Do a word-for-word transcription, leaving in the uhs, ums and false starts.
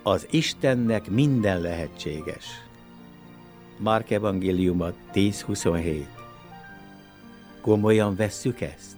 Az Istennek minden lehetséges. Márk evangéliuma tíz huszonhét. Komolyan vesszük ezt?